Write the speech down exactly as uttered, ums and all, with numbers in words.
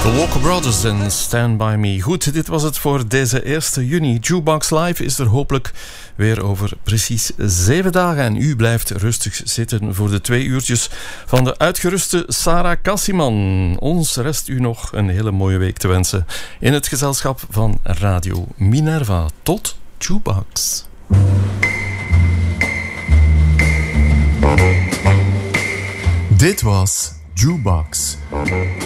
Walker Brothers en Stand By Me. Goed, dit was het voor deze eerste juni. Jukebox Live is er hopelijk weer over precies zeven dagen. En u blijft rustig zitten voor de twee uurtjes van de uitgeruste Sarah Kassiman. Ons rest u nog een hele mooie week te wensen in het gezelschap van Radio Minerva. Tot Jukebox. Dit was Jukebox.